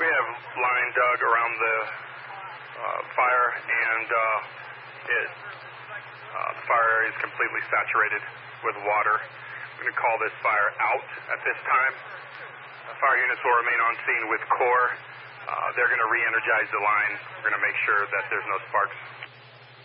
We have line dug around the fire, and the fire area is completely saturated with water. We're going to call this fire out at this time. Fire units will remain on scene with Corps. They're going to re-energize the line. We're going to make sure that there's no sparks